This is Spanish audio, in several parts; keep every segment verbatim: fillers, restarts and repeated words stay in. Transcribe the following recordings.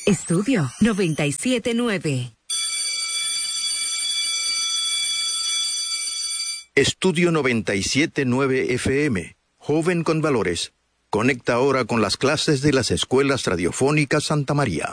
Estudio noventa y siete nueve. Estudio noventa y siete nueve F M. Joven con valores. Conecta ahora con las clases de las escuelas radiofónicas Santa María.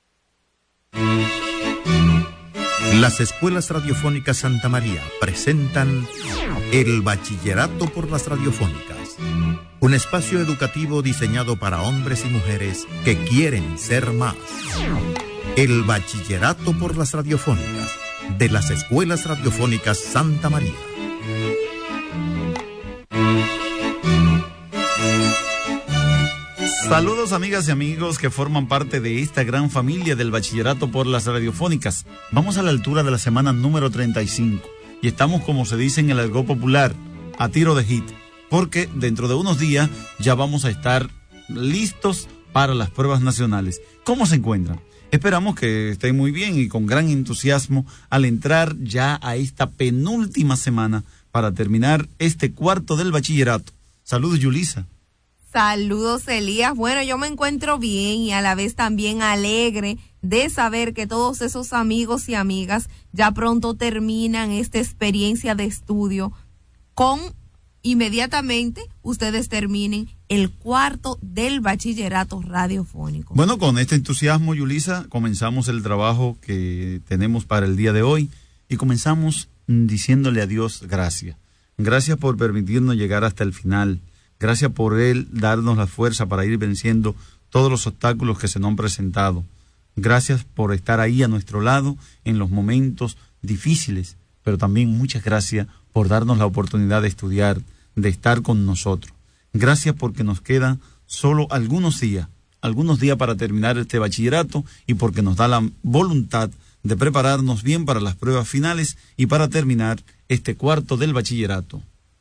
Las escuelas radiofónicas Santa María presentan el Bachillerato por las Radiofónicas, un espacio educativo diseñado para hombres y mujeres que quieren ser más. El Bachillerato por las Radiofónicas de las escuelas radiofónicas Santa María. Saludos amigas y amigos que forman parte de esta gran familia del Bachillerato por las Radiofónicas. Vamos a la altura de la semana número treinta y cinco y estamos, como se dice en el argot popular, a tiro de hit, porque dentro de unos días ya vamos a estar listos para las pruebas nacionales. ¿Cómo se encuentran? Esperamos que estén muy bien y con gran entusiasmo al entrar ya a esta penúltima semana para terminar este cuarto del bachillerato. Saludos, Yulisa. Saludos, Elías. Bueno, yo me encuentro bien y a la vez también alegre de saber que todos esos amigos y amigas ya pronto terminan esta experiencia de estudio con inmediatamente ustedes terminen el cuarto del bachillerato radiofónico. Bueno, con este entusiasmo, Yulisa, comenzamos el trabajo que tenemos para el día de hoy y comenzamos diciéndole a Dios gracias. Gracias por permitirnos llegar hasta el final. Gracias por Él darnos la fuerza para ir venciendo todos los obstáculos que se nos han presentado. Gracias por estar ahí a nuestro lado en los momentos difíciles, pero también muchas gracias por darnos la oportunidad de estudiar, de estar con nosotros. Gracias porque nos quedan solo algunos días, algunos días para terminar este bachillerato y porque nos da la voluntad de prepararnos bien para las pruebas finales y para terminar este cuarto del bachillerato.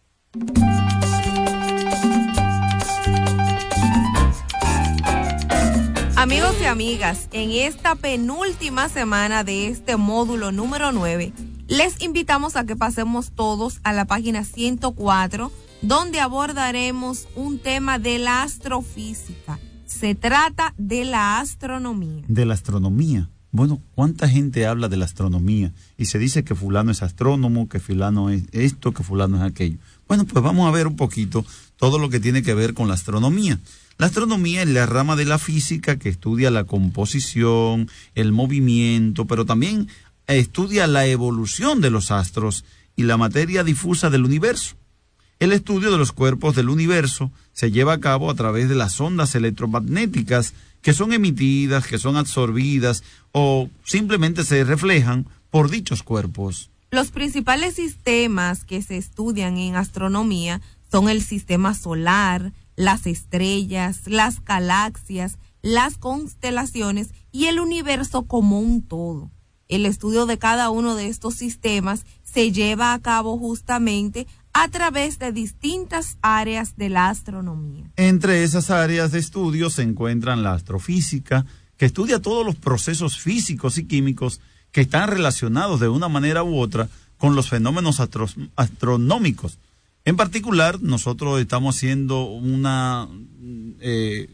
Amigos y amigas, en esta penúltima semana de este módulo número nueve, les invitamos a que pasemos todos a la página ciento cuatro, donde abordaremos un tema de la astrofísica. Se trata de la astronomía. De la astronomía. Bueno, ¿cuánta gente habla de la astronomía? Y se dice que fulano es astrónomo, que fulano es esto, que fulano es aquello. Bueno, pues vamos a ver un poquito todo lo que tiene que ver con la astronomía. La astronomía es la rama de la física que estudia la composición, el movimiento, pero también estudia la evolución de los astros y la materia difusa del universo. El estudio de los cuerpos del universo se lleva a cabo a través de las ondas electromagnéticas que son emitidas, que son absorbidas o simplemente se reflejan por dichos cuerpos. Los principales sistemas que se estudian en astronomía son el sistema solar, las estrellas, las galaxias, las constelaciones y el universo como un todo. El estudio de cada uno de estos sistemas se lleva a cabo justamente a través de distintas áreas de la astronomía. Entre esas áreas de estudio se encuentran la astrofísica, que estudia todos los procesos físicos y químicos que están relacionados de una manera u otra con los fenómenos astro- astronómicos. En particular, nosotros estamos haciendo una eh,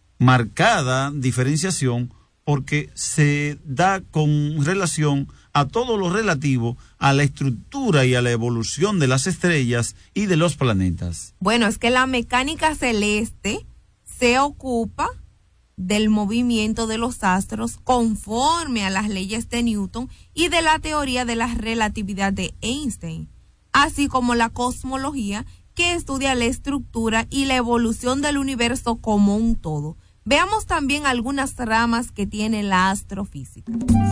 marcada diferenciación porque se da con relación a todo lo relativo a la estructura y a la evolución de las estrellas y de los planetas. Bueno, es que la mecánica celeste se ocupa del movimiento de los astros conforme a las leyes de Newton y de la teoría de la relatividad de Einstein, así como la cosmología, que estudia la estructura y la evolución del universo como un todo. Veamos también algunas ramas que tiene la astrofísica.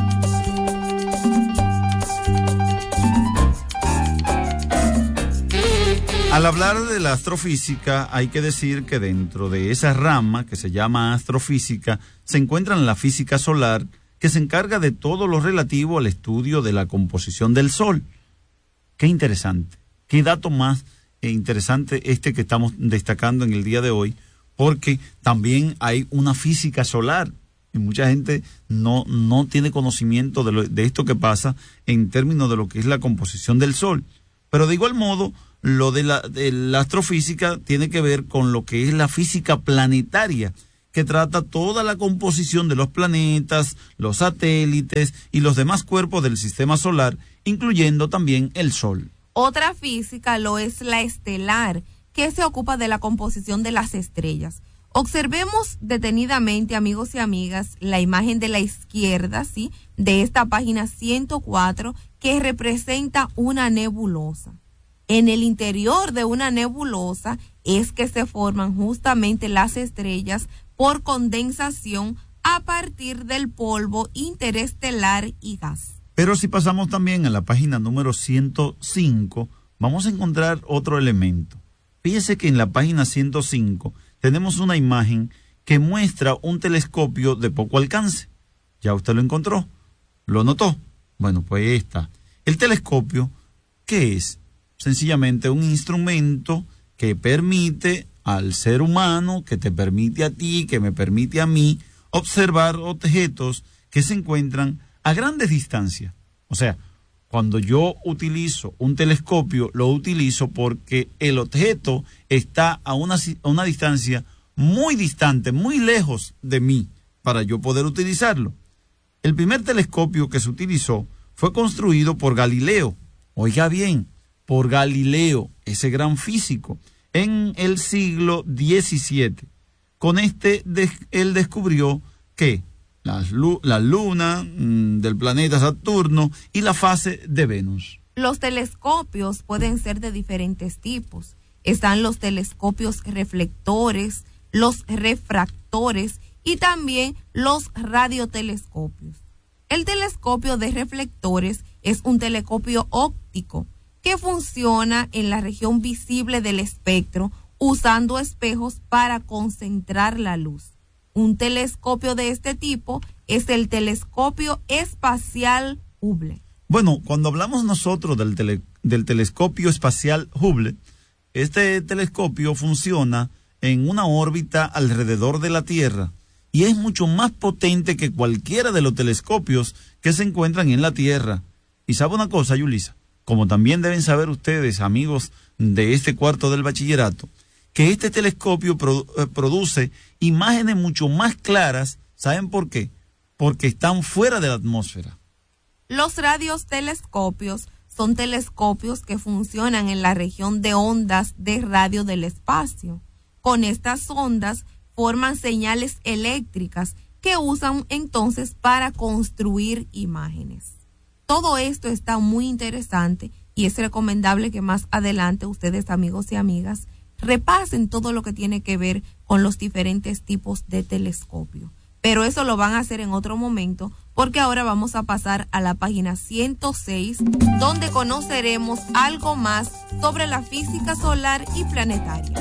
Al hablar de la astrofísica, hay que decir que dentro de esa rama que se llama astrofísica, se encuentra la física solar, que se encarga de todo lo relativo al estudio de la composición del Sol. Qué interesante, qué dato más interesante este que estamos destacando en el día de hoy, porque también hay una física solar y mucha gente no, no tiene conocimiento de, lo, de esto que pasa en términos de lo que es la composición del Sol. Pero de igual modo, lo de la, de la astrofísica tiene que ver con lo que es la física planetaria, que trata toda la composición de los planetas, los satélites y los demás cuerpos del sistema solar, incluyendo también el Sol. Otra física lo es la estelar, que se ocupa de la composición de las estrellas. Observemos detenidamente, amigos y amigas, la imagen de la izquierda, ¿sí?, de esta página ciento cuatro, que representa una nebulosa. En el interior de una nebulosa es que se forman justamente las estrellas por condensación a partir del polvo interestelar y gas. Pero si pasamos también a la página número ciento cinco, vamos a encontrar otro elemento. Fíjese que en la página ciento cinco tenemos una imagen que muestra un telescopio de poco alcance. ¿Ya usted lo encontró? ¿Lo notó? Bueno, pues ahí está. El telescopio, ¿qué es? Sencillamente un instrumento que permite al ser humano, que te permite a ti, que me permite a mí, observar objetos que se encuentran a grandes distancias. O sea, cuando yo utilizo un telescopio, lo utilizo porque el objeto está a una, a una distancia muy distante, muy lejos de mí, para yo poder utilizarlo. El primer telescopio que se utilizó fue construido por Galileo. Oiga bien, por Galileo, ese gran físico, en el siglo diecisiete. Con este, de, él descubrió que la, la luna mmm, del planeta Saturno y la fase de Venus. Los telescopios pueden ser de diferentes tipos. Están los telescopios reflectores, los refractores y también los radiotelescopios. El telescopio de reflectores es un telescopio óptico que funciona en la región visible del espectro usando espejos para concentrar la luz. Un telescopio de este tipo es el telescopio espacial Hubble. Bueno, cuando hablamos nosotros del, tele, del telescopio espacial Hubble, este telescopio funciona en una órbita alrededor de la Tierra y es mucho más potente que cualquiera de los telescopios que se encuentran en la Tierra. Y sabe una cosa, Yulisa, como también deben saber ustedes, amigos de este cuarto del bachillerato, que este telescopio produ- eh, produce imágenes mucho más claras. ¿Saben por qué? Porque están fuera de la atmósfera. Los radiotelescopios son telescopios que funcionan en la región de ondas de radio del espacio. Con estas ondas forman señales eléctricas que usan entonces para construir imágenes. Todo esto está muy interesante y es recomendable que más adelante ustedes, amigos y amigas, repasen todo lo que tiene que ver con los diferentes tipos de telescopio. Pero eso lo van a hacer en otro momento, porque ahora vamos a pasar a la página ciento seis, donde conoceremos algo más sobre la física solar y planetaria.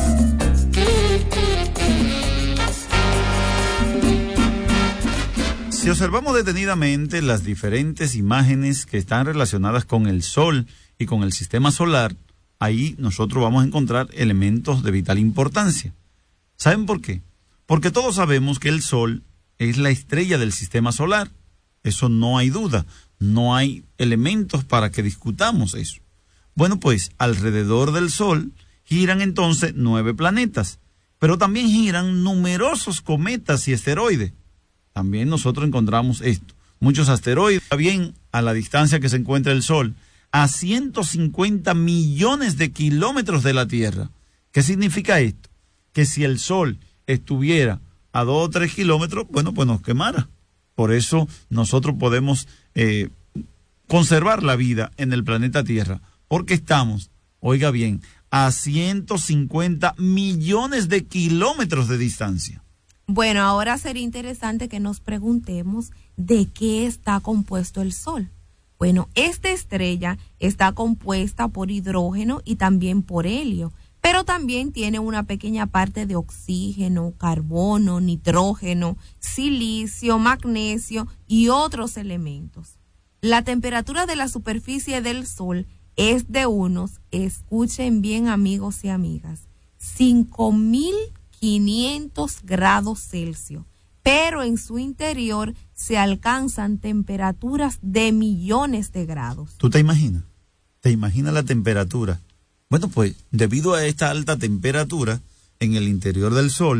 Si observamos detenidamente las diferentes imágenes que están relacionadas con el Sol y con el sistema solar, ahí nosotros vamos a encontrar elementos de vital importancia. ¿Saben por qué? Porque todos sabemos que el Sol es la estrella del sistema solar. Eso no hay duda. No hay elementos para que discutamos eso. Bueno, pues alrededor del Sol giran entonces nueve planetas, pero también giran numerosos cometas y asteroides. También nosotros encontramos esto. Muchos asteroides, bien a la distancia que se encuentra el Sol, a ciento cincuenta millones de kilómetros de la Tierra. ¿Qué significa esto? Que si el Sol estuviera a dos o tres kilómetros, bueno, pues nos quemara. Por eso nosotros podemos eh, conservar la vida en el planeta Tierra, porque estamos, oiga bien, a ciento cincuenta millones de kilómetros de distancia. Bueno, ahora sería interesante que nos preguntemos de qué está compuesto el Sol. Bueno, esta estrella está compuesta por hidrógeno y también por helio, pero también tiene una pequeña parte de oxígeno, carbono, nitrógeno, silicio, magnesio y otros elementos. La temperatura de la superficie del Sol es de unos, escuchen bien amigos y amigas, cinco mil quinientos grados Celsius, pero en su interior se alcanzan temperaturas de millones de grados. ¿Tú te imaginas? ¿Te imaginas la temperatura? Bueno, pues debido a esta alta temperatura en el interior del Sol,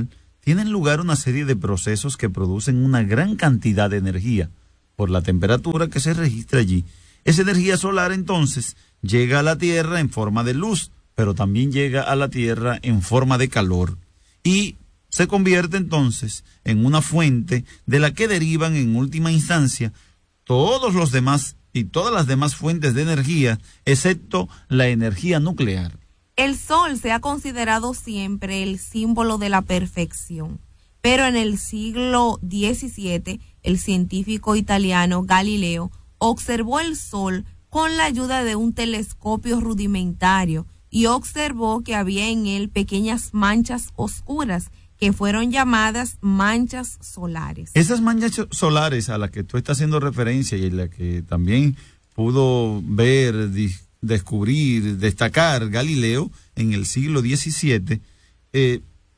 tienen lugar una serie de procesos que producen una gran cantidad de energía por la temperatura que se registra allí. Esa energía solar entonces llega a la Tierra en forma de luz, pero también llega a la Tierra en forma de calor y se convierte entonces en una fuente de la que derivan en última instancia todos los demás y todas las demás fuentes de energía, excepto la energía nuclear. El Sol se ha considerado siempre el símbolo de la perfección, pero en el siglo diecisiete, el científico italiano Galileo observó el Sol con la ayuda de un telescopio rudimentario y observó que había en él pequeñas manchas oscuras que fueron llamadas manchas solares. Esas manchas solares a las que tú estás haciendo referencia y a las que también pudo ver, descubrir, destacar Galileo en el siglo diecisiete, eh,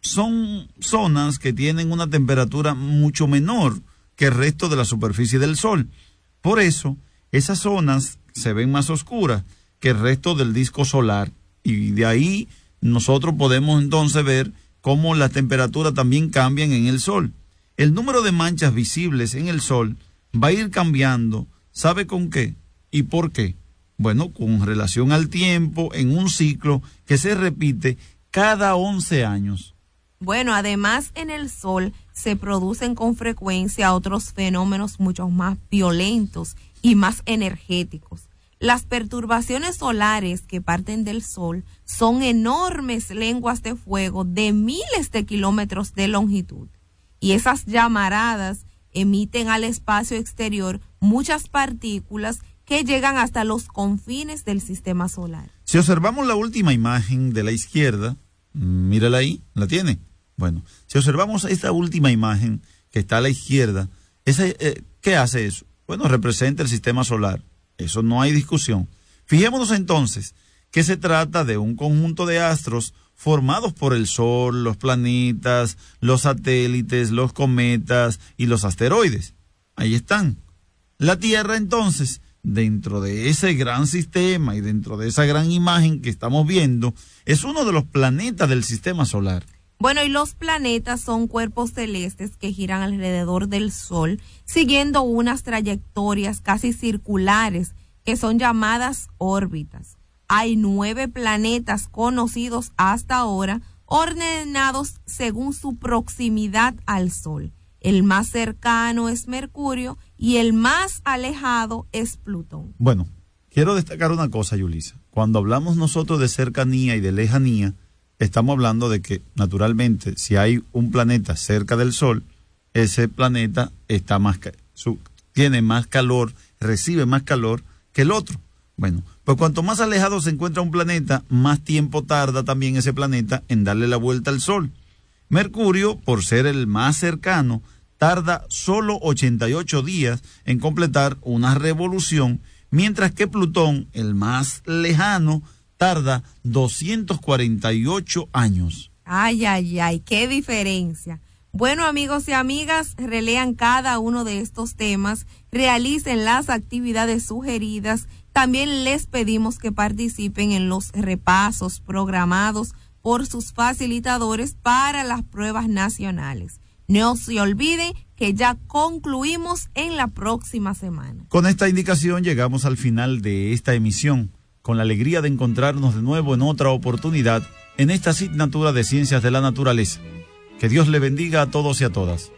son zonas que tienen una temperatura mucho menor que el resto de la superficie del Sol. Por eso, esas zonas se ven más oscuras que el resto del disco solar, y de ahí nosotros podemos entonces ver cómo las temperaturas también cambian en el Sol. El número de manchas visibles en el Sol va a ir cambiando, ¿sabe con qué y por qué? Bueno, con relación al tiempo en un ciclo que se repite cada once años. Bueno, además en el Sol se producen con frecuencia otros fenómenos mucho más violentos y más energéticos. Las perturbaciones solares que parten del Sol son enormes lenguas de fuego de miles de kilómetros de longitud, y esas llamaradas emiten al espacio exterior muchas partículas que llegan hasta los confines del sistema solar. Si observamos la última imagen de la izquierda, mírala ahí, ¿la tiene? Bueno, si observamos esta última imagen que está a la izquierda, esa, eh, ¿qué hace eso? Bueno, representa el sistema solar. Eso no hay discusión. Fijémonos entonces que se trata de un conjunto de astros formados por el Sol, los planetas, los satélites, los cometas y los asteroides. Ahí están. La Tierra entonces, dentro de ese gran sistema y dentro de esa gran imagen que estamos viendo, es uno de los planetas del sistema solar. Bueno, y los planetas son cuerpos celestes que giran alrededor del Sol, siguiendo unas trayectorias casi circulares que son llamadas órbitas. Hay nueve planetas conocidos hasta ahora, ordenados según su proximidad al Sol. El más cercano es Mercurio y el más alejado es Plutón. Bueno, quiero destacar una cosa, Yulisa. Cuando hablamos nosotros de cercanía y de lejanía, estamos hablando de que, naturalmente, si hay un planeta cerca del Sol, ese planeta está más su, tiene más calor, recibe más calor que el otro. Bueno, pues cuanto más alejado se encuentra un planeta, más tiempo tarda también ese planeta en darle la vuelta al Sol. Mercurio, por ser el más cercano, tarda solo ochenta y ocho días en completar una revolución, mientras que Plutón, el más lejano, tarda doscientos cuarenta y ocho años. Ay, ay, ay, qué diferencia. Bueno, amigos y amigas, relean cada uno de estos temas, realicen las actividades sugeridas. También les pedimos que participen en los repasos programados por sus facilitadores para las pruebas nacionales. No se olviden que ya concluimos en la próxima semana. Con esta indicación llegamos al final de esta emisión, con la alegría de encontrarnos de nuevo en otra oportunidad en esta asignatura de Ciencias de la Naturaleza. Que Dios le bendiga a todos y a todas.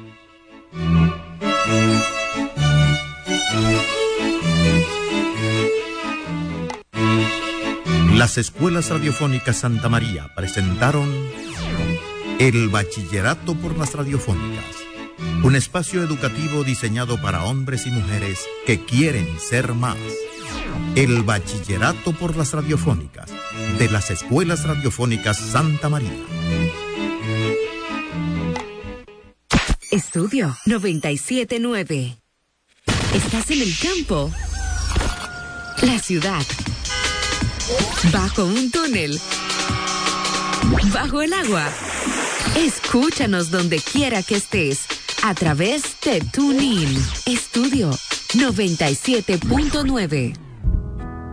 Las Escuelas Radiofónicas Santa María presentaron El Bachillerato por las Radiofónicas, un espacio educativo diseñado para hombres y mujeres que quieren ser más. El Bachillerato por las Radiofónicas de las Escuelas Radiofónicas Santa María. Estudio noventa y siete nueve. ¿Estás en el campo? La ciudad. ¿Bajo un túnel? ¿Bajo el agua? Escúchanos donde quiera que estés a través de TuneIn. Estudio noventa y siete punto nueve.